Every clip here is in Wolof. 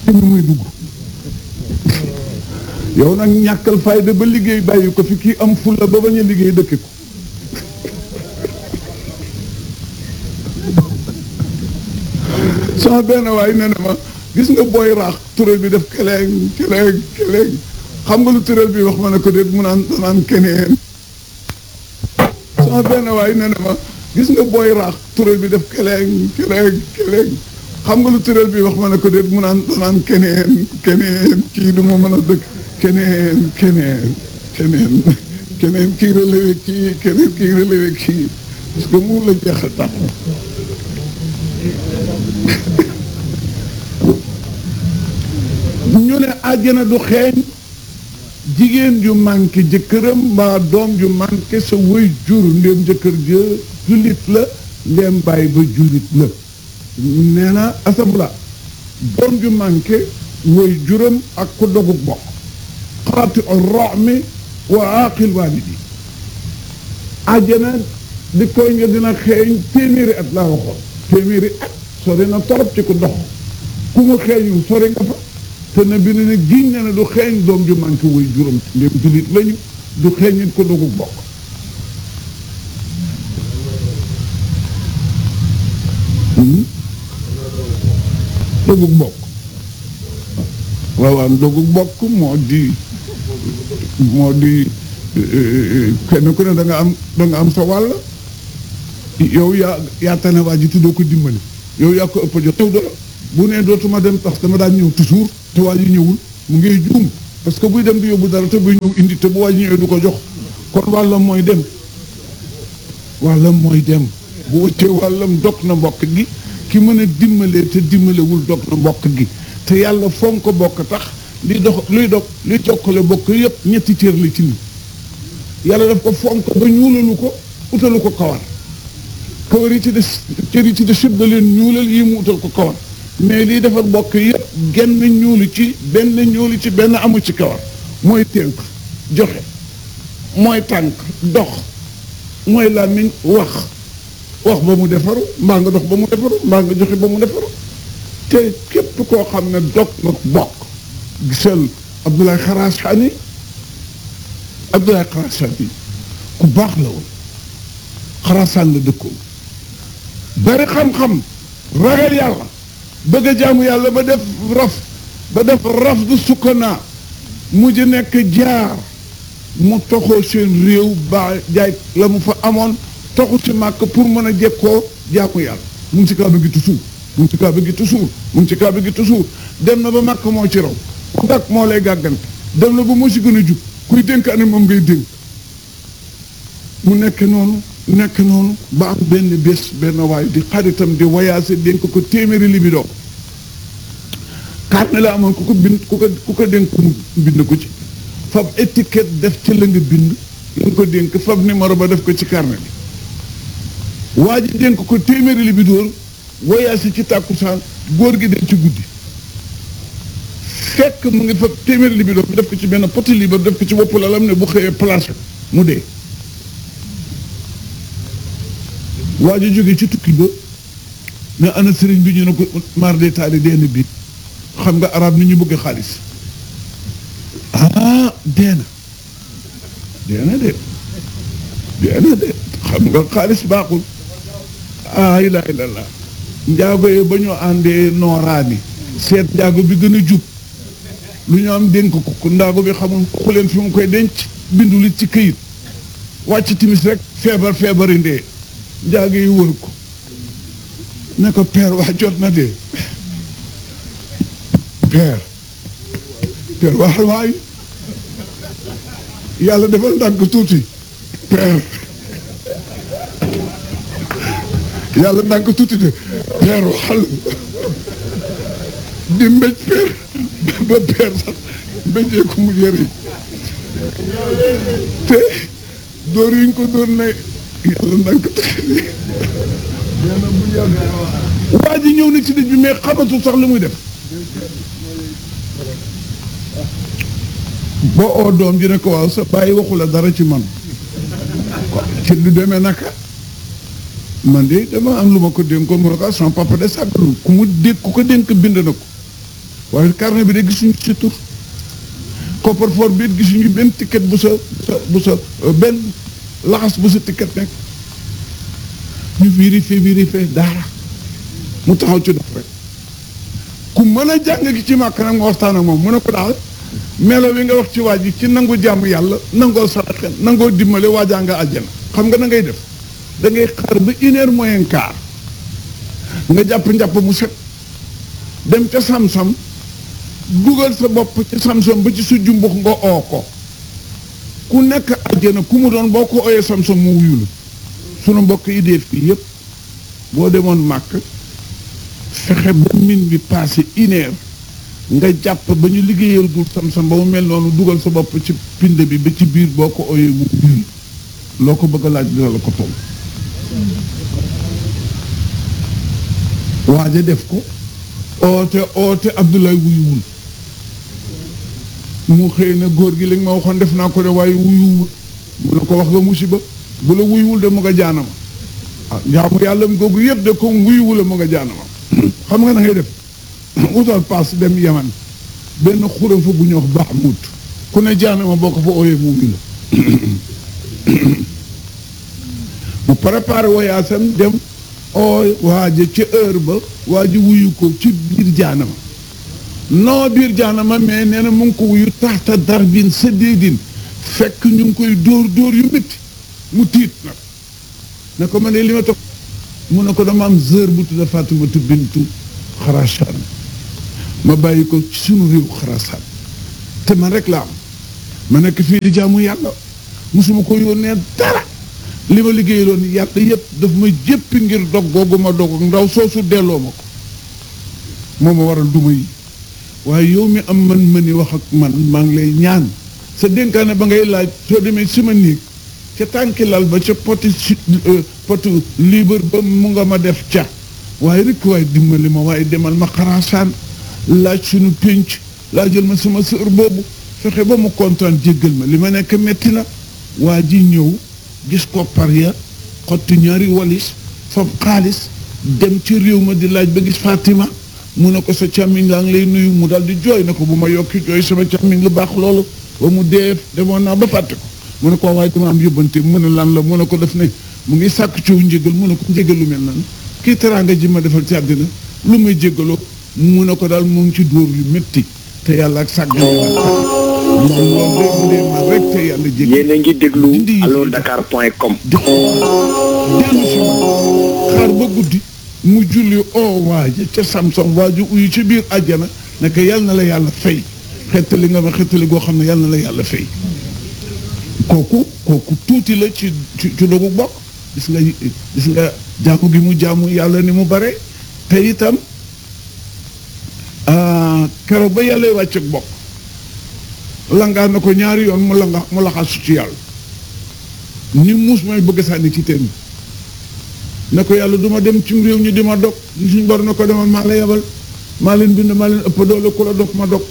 ñu muy dugg yow nag ñàkkal fayda ba liggéey bàyyi ko fi kii am fulla ba bañ a liggéey dëkk ko sama benn waay nee na ma gis nga booy raax turel bi def keleeng keleeng keleeng xam nga lu turel bi wax ma ne ko déet mu naan keneen sama benn waay nee na ma gis nga booy raax turel bi def keleeng keleeng keleeng xam nga lu turel bi wax ma ne ko déet mu naan keneen keneen kii du ma mën a dëkk keneen keneen keneen keneen kii relevé kii keneen kii relevé kii parce que mu la jeexal tax ñu ne àjjana du xeeñ jigéen ju manqué jëkkëram mbaa doom ju manqué sa wëy jur ndéem jëkkër ja jullit la ndéem bàyyi ba jullit la nee na asabla doom ju manqué wëy juram ak ku dogug bokk xaati roxmi wa aaqil waalidi àjjana di koy nga dina xeeñ téeméeri at laa waxoon téeméeri at sori na torop ci ku dox ku mu xeeñu sori nga fa te na bi ne giñ na ne du xeeñ doom ju manqué wuy juróom ndéem jullit lañu du xeeñ it ko dugub bokk dugub bokk waaw dugub bokk moo di kenn ku ne da nga am sa wàll yow yaa tane waa ji te doo ko dimbali yow yaa ko ëpp jot tew dara bu nee dootuma dem tax dama daan ñëw toujours te waa ji ñëwul mu ngi juum parce que buy dem di yóbbu dara te buy ñëw indi te bu waa ji ñëwee du ko jox kon wàllam mooy dem bu wëccee wàllam dog na mbokk gi ki mën a dimbalee te dimbalewul dog na mbokk gi te yàlla fonk ko bokk tax luy jokkale bokk yëpp ñetti cër la ci ni yàlla daf ko fonk ba ñuulalu ko utalu ko kawar yi ci des cër yi ci des yëpp da leen ñuulal yi mu utal ko kawar mais lii defar bokk yëpp genn ñuulu ci benn amu ci kawar mooy tënk joxe mooy tànk dox mooy làmmiñ wax ba mu defaru mbaa nga dox ba mu defaru mbaa nga joxe ba mu defaru te képp koo xam ne dog nga bokk gisal Abdoulaye Xaraasani ku baax la woon Xaraasaan la dëkkoon bari xam-xam ragal yàlla bëgg a jaamu yàlla ba def raf du sukkanaa mujj nekk jaar mu toxoo seen réew ba jaay la mu fa amoon toxu si màkk pour mën a jekkoo jaamu yàlla mu ngi ci kaaba gi toujours dem na ba màkk moo ci raw ku gàkk moo lay gàggante dem na ba moo ci gën a jub kuy dénk ane moom ngay dénk mu nekk noonu ba am benn bés benn waay di xaritam di voyagé dénk ko téeméeri libidoom carnet la amoon ku ko dénk bind ko ci fab étiquette def ci la nga bind la nga ko dénk fab numéro ba def ko ci carnet bi waa ji dénk ko téeméeri libidoor voyagé ci tàkkusaan góor gi dem ci guddi fekk mu ngi fab téeméeri libidoor bi def ko ci benn poti libre def ko ci bopp lalam ne bu xëyee place mu dee waa ji jógee ci tukki ba ne ana sëriñ bi ñu ne ko mar de taali deen bi xam nga arab ni ñu bëgg xaalis deena de xam nga xaalis baaxul ilaha illallah njaago yi ba ñu àndee nooraani seet njaago bi gën a jub lu ñu am dénk ko ndaago bi xamul ku leen fi mu koy denc bindu li ci këyit wàcc timis rek feebari ndee njaago yi wër ko ne ko père waa jot na de père wax waay yàlla defal ndànk tuuti père yàlla ndànk tuuti de père waxal di mbéj père ba père sax mbéjee ko mu yëri te dóor yuñ ko dóor ne yàlla ndànk tuuti waa ji ñëw na ci dëj bi mais xamatu sax lu muy def boo oo doom ji ne ko waaw sa bàyyi waxu la dara ci man ci lu demee naka man de dama am lu ma ko dénkoon mu ne ko sama papa de sàggalu ku ko dénk bind na ko waaye carnet bi de gisuñu ci tur coffre-fort bi gisuñu benn ticket bu sa benn laxas bu sa ticket nekk ñu vérifié dara mu taxaw ci dox rek ku mën a jàng gi ci màkk nag nga waxtaan ak moom mu ne ko daal melo wi nga wax ci waa ji ci nangu jàmm yàlla nangoo saraxe nangoo dimbale waajaa nga àjjana xam nga na ngay def da ngay xaar ba 1h moins quart nga jàpp njàpp mu set dem ca sam-sam dugal sa bopp ci sam-sam ba ci su jumbux nga oo ko ku nekk àjjana ku mu doon boo ko ooyee sam-sam mu wuyu la sunu mbokk yi dee fii yëpp boo demoon màkk fexe ba min bi passé 1h nga jàpp ba ñu liggéeyal gul sam-sam ba mu mel noonu dugal sa bopp ci pind bi ba ci biir boo ko ooyee mu wuyu loo ko bëgg a laaj dina la ko toll waaja def ko oote Abdoulaye wuyuwul mu xëy na góor gi li nga ma waxoon def naa ko de waaye wuyuwul mu ne ko wax nga musiba bu la wuyuwul de mu nga jaanama jaamu yàlla mu googu yëpp de comme wuyuwul mu nga jaanama xam nga na ngay def utal paas dem Yaman benn xura fa bu ñu wax baax mut ku ne jaanama boo ko fa ooyee mu wuyu la mu préparé wayaasam dem waaja ca heure ba waa ji wuyu ko ci biir jaanama non biir jaanama mais nee na mu ngi ko wuyu taxta darbin sa déedin fekk ñu ngi koy dóor yu métti mu tiit nag ne ko ma ne li ma toog mu ne ko dama am zër bu tudda Fatimatu bintu Xarasaan ma bàyyi ko ci sunu réew Xarasaan te man rek la am ma nekk fii di jaamu yàlla musuma ko yónnee dara li ma liggéeyaloon yàlla yëpp daf ma jéppi ngir dog googu ma dog ndaw soosu delloo ma ko moo ma waral duma yi waaye yow mi am man mëni wax ak man maa ngi lay ñaan sa dénkaane ba ngay laaj soo demee si ma néeg ca tànki lal ba ca potu libre ba mu nga ma def ca waaye rek waaye dimbali ma waaye demal ma Xarasaan laaj suñu pénc laajal ma sama sër boobu fexe ba mu kontaan jéggal ma li ma nekk metti na waa ji ñëw gis ko par ya xotti ñaari walis fab xaalis dem ci réew ma di laaj ba gis Fatima mu ne ko sa càmmiñ laa ngi lay nuyu mu dal di jooy na ko bu ma yokki jooy sama càmmiñ lu baax loolu ba mu dee demoon naa ba fàtte ko mu ne ko waaye dama am yóbbante mu ne lan la mu ne ko def ne mu ngi sàkk ciw njégal mu ne ko njégal lu mel nan kii teraanga ji ma defal ci àddina lu may jéggaloo mu ne ko daal mu ngi ci dóor yu métti te yàlla ak sàgg moom loolu de man rek te yàlla jégg yéen a ngi déglu allodakar.com dellu si xaar ba guddi mu julli waaja ca Samson waaju uyu ci biir àjjana ne ko yàlla na la yàlla fay xettali nga ma xettali goo xam ne yàlla na la yàlla fay kooku tuuti la ci dogu bokk gis nga jaamu gi mu jaamu yàlla ni mu bare te itam keroog ba yàlla wàcc ak bokk langaan na ko ñaari yoon mu laxasu ci yàlla ni muus mooy bëgg sànni ci teen ne ko yàlla du ma dem ci réew ñu di ma dog suñ bor na ko demal maa la yebal maa leen bind maa leen ëpp doole ku la dog ma dog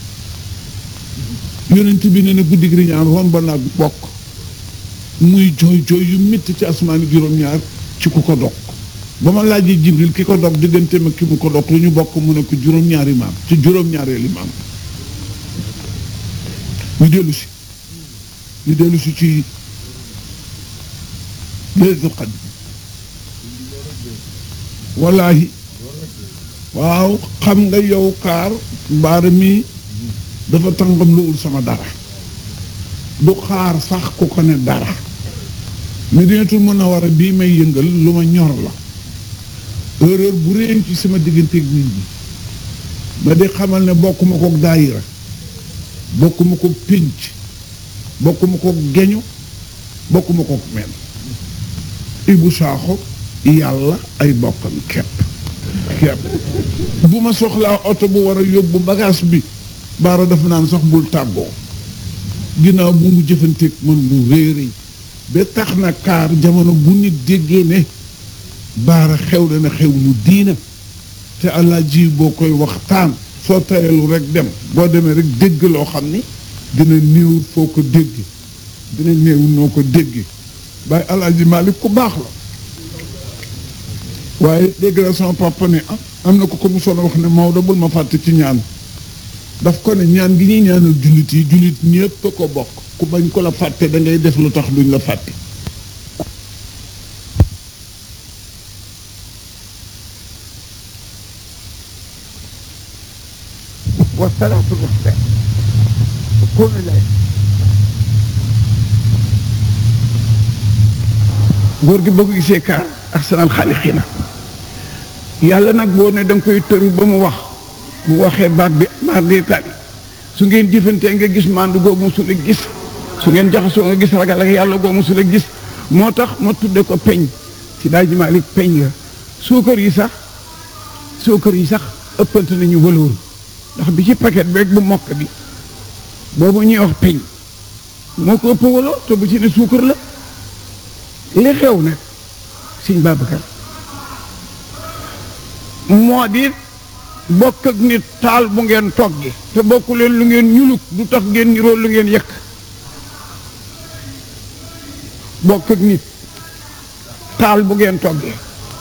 yonent bi ne na guddi gi ñaan romb naag bokk muy jooy yu métti ci asmaani juróom-ñaar ci ku ko dog ba ma laajee Jibril ki ko dog diggante ma ki mu ko dog lu ñu bokk mu ne ko juróom-ñaari maam ci juróom-ñaareeli maam ñu dellu si ci Laylatul Qadr wallaahi waaw xam nga yow kaar mbaara mi dafa tàngam lu ul sama dara du xaar sax ku ko ne dara Madinatul Munawwara bii may yëngal lu ma ñor la erreur bu réen ci sama digganteeg nit ñi ma di xamal ne bokkuma kook daayira bokkuma kook pénc bokkuma kook geñu bokkuma kook men Ibu Saaxo yàlla ay bokkam kepp bu ma soxlaa oto bu war a yóbbu bagage bi baara dafa naan sax bul tàggoo ginnaaw bu mu jëfanteeg man lu réeréy ba tax na kaar jamono bu nit déggee ne baara xew na xew lu diina te alaaji boo koy waxtaan soo tayelu rek dem boo demee rek dégg loo xam ni dina néew foo ko dégg dina néew noo ko dégg bàyyi alaaji Malick ku baax la waaye dégg la sama papa ne am na ko mu soon wax ne Maodo bul ma fàtte ci ñaan daf ko ne ñaan gi ñuy ñaanal jullit yi jullit ñépp a ko bokk ku bañ ko la fàtte da ngay def lu tax duñ la fàtte wasalaatu wasalaam kóonu lay góor gi bëgg gisee kaar ahsanal xaaliqiina yàlla nag boo ne da nga koy tëru ba mu wax bu waxee baat bi baat bi tali su ngeen jëfantee nga gis mandu goo musul a gis su ngeen jaxasoo nga gis ragal ak yàlla goo musul a gis moo tax ma tudde ko peñ ci daal ji Maalik peñ la suukar yi sax ëppante nañu wëloor ndax bi ci paquet beeg bu mokk bi boobu ñuy wax peñ moo ko ëpp wëloor te bu ci ne suukar la li xew nag Sëñ Babacar moo di bokk ak nit taal bu ngeen toggi te bokku leen lu ngeen ñuluk du tax ngeen niroo lu ngeen yëkk bokk ak nit taal bu ngeen toggee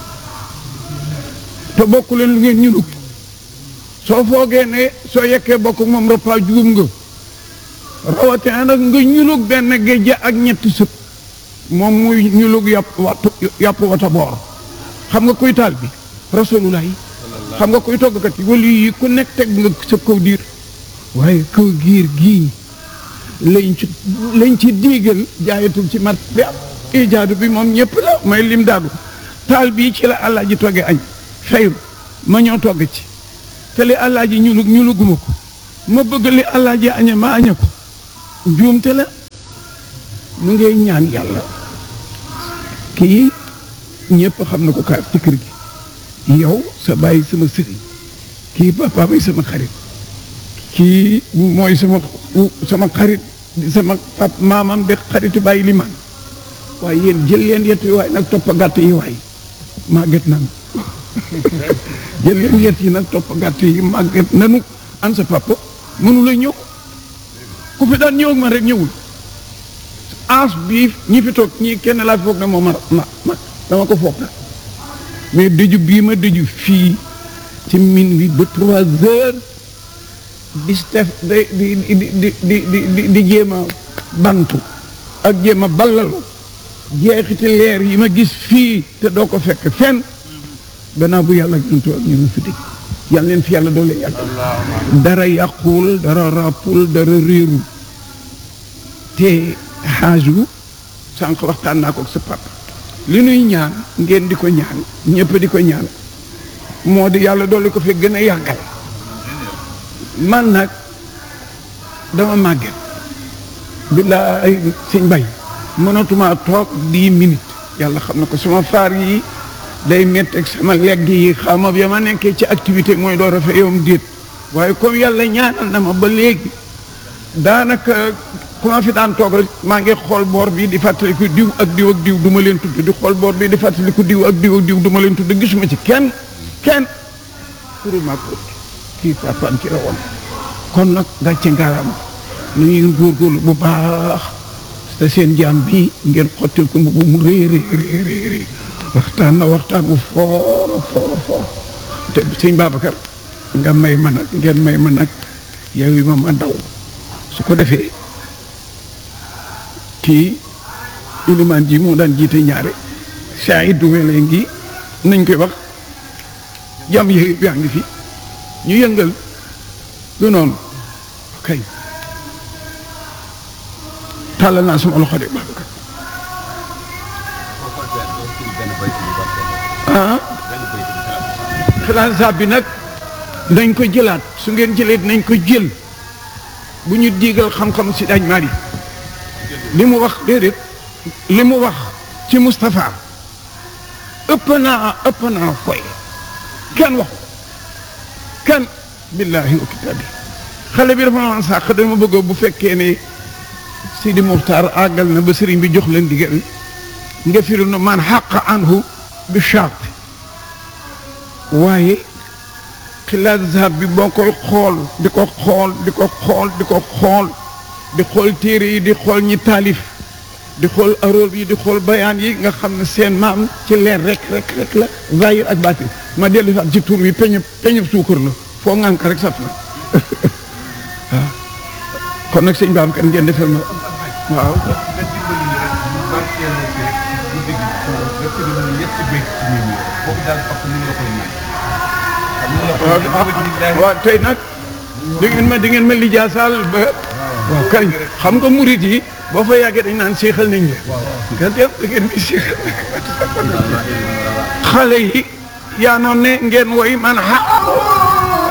te bokku leen lu ngeen ñuluk soo foogee ne soo yekkee bokk ak moom repas juum nga rawatina nag nga ñuluk benn géej ak ñetti sëp moom muy ñuluk yàpp wata boor xam nga kuy taal bi rasulullah yi xam nga koy toggkat yi wala yi ku nekk teg nga sa kaw diir waaye kaw giir gii lañ ci diigal jaayatul ci mat bi am ijaadu bi moom ñëpp la may lim daadu taal bii ci la àllaa ji togge añ xeyru ma ñoo togg ci te li àllaa ji ñuluguma ko ma bëgg li àllaa ji añe ma añe ko njuumte la mu ngay ñaan yàlla kii ñëpp xam na ko kaar ci kër gi yow sa bàyyi sama sëriñ kii papa may sama xarit kii mooy sama xarit sama pap maamam de xaritu bàyyi li man waaye yéen jël leen yett yi waaye nag toppa gàtt yi waay màgget nanu jël leen yett yi nag toppa gàtt yi màgget nanu an sa papa mënu la ñëw ku fi daan ñëw ak man rek ñëwul as bii ñi fi toog ñii kenn laa fi foog ne moom ma dama ko foog na mais dëju bii ma dëju fii ci minuit ba 3 heures di jéem a bantu ak jéem a ballalu jeexiti leer yi ma gis fii te doo ko fekk fenn gannaaw bu yàlla juntu ak ñu fi dëj yàlla leen fi yàlla doole yàgg dara yàquwul dara ràppul dara réerul te xaaju sànq waxtaan naa ko ak sa papa li nuy ñaan ngeen di ko ñaan ñëpp di ko ñaan moo di yàlla dolli ko fi gën a yàggal man nag dama màgget billaay sëñ bay mënatuma toog 10 minutes yàlla xam na ko sama faar yi day métti ak sama legg yi xama bi ma nekkee ci activité mooy door a fa yowam déet waaye comme yàlla ñaanal na ma ba léegi daanaka ku ma fi daan toog rek maa ngi xool boor bi di fàttaliku diw ak diw ak diw du ma leen tudd di xool boor bi di fàttaliku diw ak diw ak diw du ma leen tudd gisuma ci kenn kuruma ko kii papaam ci rawoon kon nag gàcce ngaram nu ñuy góorgóorlu bu baax te seen jaam bi ngeen xottil ko mbubu mu réy waxtaan na waxtaan bu foor te sëñ Babacar nga may ma nag ngeen may ma nag yow yi ma daw su ko defee kii ilimaan ji moo daan jiite ñaare saa yi duwelee ngi nañ koy wax jàmm yi yaa ngi fi ñu yëngal du noonu kay tàllal naa sama loxo de Babacar xilaasa bi nag nañ ko jëlaat su ngeen jëlee nañ ko jël bu ñu diigal xam-xam si daaj mari li mu wax déedéet li mu wax ci Moustapha ëpp naa koy kenn wax kenn billaahi wa kitaabi xale bi dafa ma sàq dama bëgg bu fekkee ne Sidi Muxtaar àggal na ba sëriñ bi jox leen digal nga firu na man xàq anhu bi chart waaye xilaat zahab bi boo koy xool di ko xool téere yi di xool ñi taalif di xool arool yi di xool bayaan yi nga xam ne seen maam ci leer rek la zahir ak baatin ma dellu saat ci tur bi peñëb suukar la foo ŋànk rek saf na kon nag sëñ Babacar ngeen defal ma waaw. waaw tey nag di ngeen ma lijaasaal ba waaw kañ xam nga murit yi boo fa yàggee dañ naan seexal nañ la nga def da ngeen di seexal xale yi yaa noon ne ngeen woy man